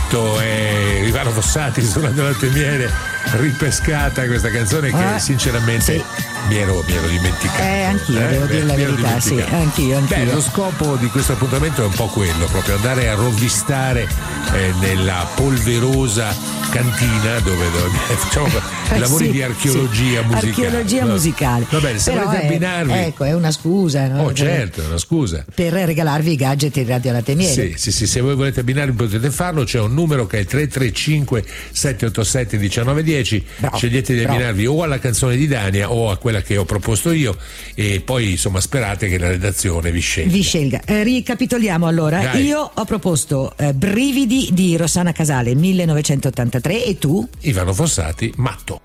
Matto e Ivano Fossati sulla della Temiere, ripescata questa canzone che sinceramente mi ero dimenticato. Anch'io, devo dire la verità, sì, anch'io. Beh, lo scopo di questo appuntamento è un po' quello, proprio andare a rovistare nella polverosa cantina dove facciamo lavori di archeologia musicale. Va bene, se volete abbinarvi. Ecco, è una scusa, no? Oh, certo, è una scusa. Per regalarvi i gadget di Radio La Temiere. Sì, se voi volete abbinarvi potete farlo, c'è un numero che è 335 787 1910. Scegliete di abbinarvi o alla canzone di Dania o a quella che ho proposto io e poi insomma sperate che la redazione vi scelga. Ricapitoliamo allora. Dai. Io ho proposto Brividi di Rossana Casale 1983 e tu? Ivano Fossati, Matto.